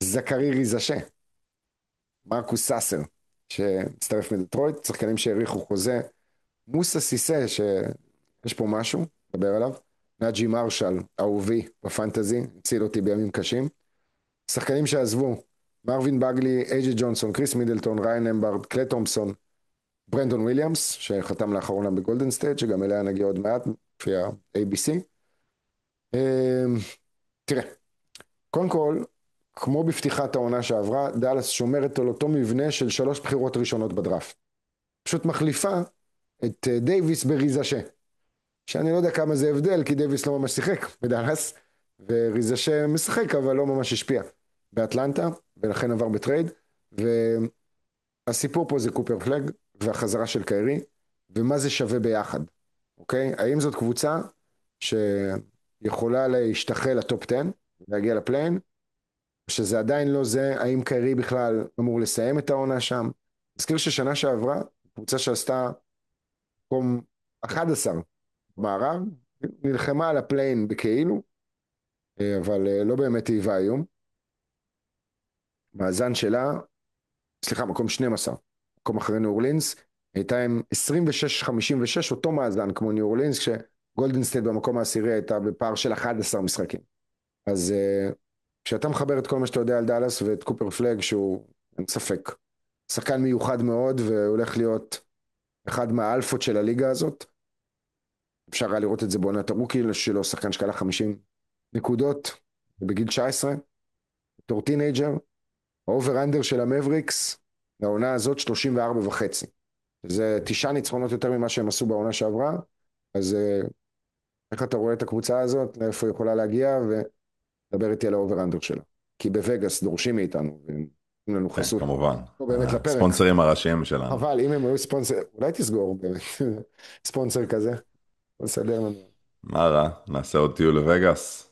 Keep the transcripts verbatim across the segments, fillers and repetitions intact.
זכרי ריזשה, מרקוס סאסר, שמצטרף מדטרויט, שחקנים שהעריכו חוזה, מוסה סיסה, שיש פה משהו, נדבר עליו, נאג'י מרשל, אהובי בפנטזי, הציל אותי בימים קשים, שחקנים שעזבו, מרווין בגלי, אייג'י ג'ונסון, קריס מידלטון, ריין אמברד, קלי תומפסון, ברנדון וויליאמס, שחתם לאחרונה בגולדן סטייט, שגם אליה נגיע עוד מעט, לפי ה-איי בי סי. תראה, קודם כל, כמו בפתיחת העונה שעברה, דאלאס שומרת על אותו מבנה של שלוש בחירות ראשונות בדראפט. פשוט מחליפה את דייביס בריזשה, שאני לא יודע כמה זה הבדל, כי דייביס לא ממש שיחק בדאלאס, וריזשה משחק, אבל לא ממש השפיע באטלנטה, ולכן עבר בטרייד, והסיפור פה זה קופר פלג, והחזרה של קיירי, ומה זה שווה ביחד, אוקיי? האם זאת קבוצה שיכולה להשתחל לטופ עשר, להגיע לפליין, שזה עדיין לא זה, האם קיירי בכלל אמור לסיים את העונה שם? נזכיר ששנה שעברה, קבוצה שעשתה מקום אחד עשר במערב, נלחמה על הפליין בכאילו, אבל לא באמת היווה היום. מאזן שלה, סליחה, מקום שנים עשר, מקום אחרי ניו אורלינס, הייתה עם עשרים ושש חמישים ושש, אותו מאזן כמו ניו אורלינס, כשגולדן סטייט במקום העשירי הייתה בפער של אחד עשר משחקים. אז כשאתה מחבר את כל מה שאתה יודע על דאלאס ואת קופר פלג, שהוא, אין ספק, שחקן מיוחד מאוד, והולך להיות אחד מהאלפות של הליגה הזאת, אפשר היה לראות את זה בעונת הרוקי שלו, שחקן שקלה חמישים נקודות, בגיל תשע עשרה, בתור טינג'ר, האובר-אנדר של המבריקס, לעונה הזאת שלושים וארבע וחצי. זה תשעה ניצחונות יותר ממה שהם עשו בעונה שעברה, אז איך אתה רואה את הקבוצה הזאת, לאיפה היא יכולה להגיע, ודבר איתי על האובר-אנדר שלה. כי בווגאס דורשים מאיתנו, והם לנו חסות. כן, כמובן. לא ספונסרים הראשיים שלנו. אבל אם הם היו ספונסר, אולי תסגור באמת, ספונסר כזה, נסדר לנו. מה רע? נעשה עוד טיול לווגאס.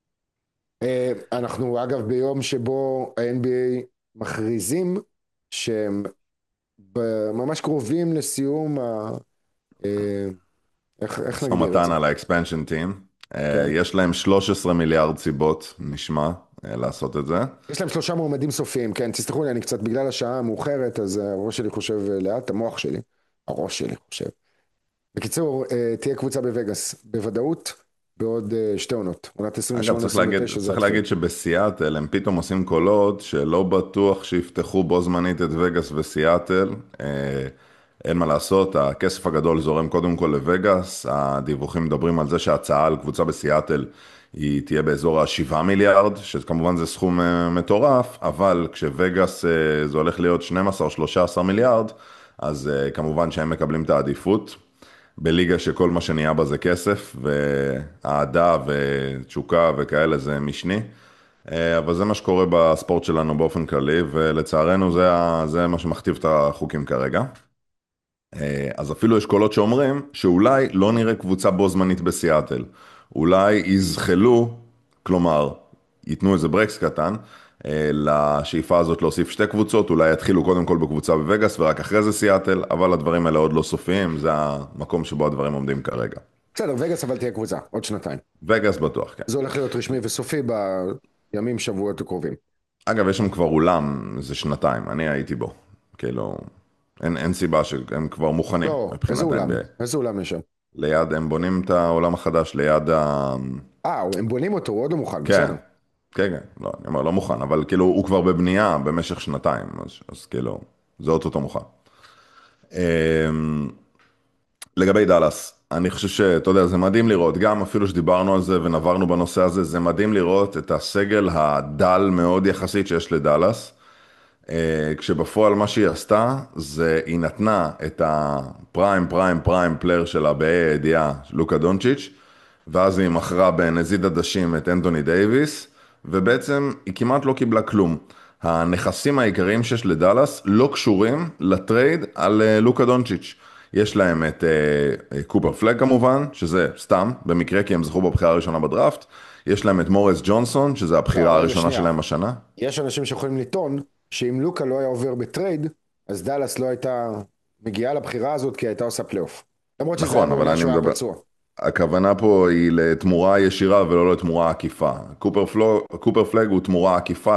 אנחנו אגב ביום שבו ה-אן בי איי מכריזים שהם ממש קרובים לסיום ה... איך, איך נגדיר את זה? סמתן על האקספנשן טים. יש להם שלוש עשרה מיליארד סיבות, נשמע, לעשות את זה. יש להם שלושה מועמדים סופיים, כן, תסתכלו לי, אני קצת בגלל השעה המאוחרת, אז הראש שלי חושב לאט, המוח שלי, הראש שלי חושב. בקיצור, תהיה קבוצה בווגאס, בוודאות, בעוד שתי עונות. עונת עשרים ושמונה עשרים ותשע. צריך להגיד שבסיאטל הם פתאום עושים קולות שלא בטוח שיפתחו בו זמנית את וגאס וסיאטל. אין מה לעשות, הכסף הגדול זורם קודם כל לווגאס. הדיווחים מדברים על זה שההצעה על קבוצה בסיאטל היא תהיה באזור ה-שבעה מיליארד, שכמובן זה סכום מטורף, אבל כשווגאס זה הולך להיות שנים עשר שלושה עשר מיליארד, אז כמובן שהם מקבלים את העדיפות. בליגה שכל מה שנהיה בה זה כסף, והעדה ותשוקה וכאלה זה משני, אבל זה מה שקורה בספורט שלנו באופן כללי, ולצערנו זה, זה מה שמכתיב את החוקים כרגע. אז אפילו יש קולות שאומרים שאולי לא נראה קבוצה בו זמנית בסיאטל, אולי יזחלו, כלומר, ייתנו איזה ברקס קטן, לשאיפה הזאת להוסיף שתי קבוצות, אולי יתחילו קודם כל בקבוצה בווגאס ורק אחרי זה סיאטל, אבל הדברים האלה עוד לא סופיים, זה המקום שבו הדברים עומדים כרגע. בסדר, וגאס אבל תהיה קבוצה, עוד שנתיים. וגאס בטוח, כן. זה הולך להיות רשמי וסופי בימים, שבועות הקרובים. אגב, יש שם כבר אולם, זה שנתיים, אני הייתי בו, כאילו, אין, אין סיבה שהם כבר מוכנים. לא, איזה אולם? איזה אולם יש שם? ליד, הם בונים את העולם החדש, ליד ה... אה, הם בונים אותו, הוא עוד לא מוכן, כן. בסדר. כן, כן, לא, אני אומר, לא מוכן, אבל כאילו הוא כבר בבנייה במשך שנתיים, אז, אז כאילו, זה אותו מוכן. לגבי דאלאס, אני חושב שאתה יודע, זה מדהים לראות, גם אפילו שדיברנו על זה ונברנו בנושא הזה, זה מדהים לראות את הסגל הדל מאוד יחסית שיש לדאלאס, כשבפועל מה שהיא עשתה, זה היא נתנה את הפריים, פריים, פריים פלייר שלה באי הידיעה, לוקה דונצ'יץ', ואז היא מכרה בנזיד עדשים את אנטוני דייביס, ובעצם היא כמעט לא קיבלה כלום. הנכסים העיקריים שיש לדאלאס לא קשורים לטרייד על לוקה דונצ'יץ'. יש להם את קופר פלג כמובן, שזה סתם, במקרה כי הם זכו בבחירה הראשונה בדראפט. יש להם את מוריס ג'ונסון, שזה הבחירה הראשונה שלהם השנה. יש אנשים שיכולים לטעון שאם לוקה לא היה עובר בטרייד, אז דאלאס לא הייתה מגיעה לבחירה הזאת, כי הייתה עושה פלייאוף. למרות שזה נכון, אבל אני מדבר... הכוונה פה היא לתמורה ישירה ולא לתמורה עקיפה. קופר פלג הוא תמורה עקיפה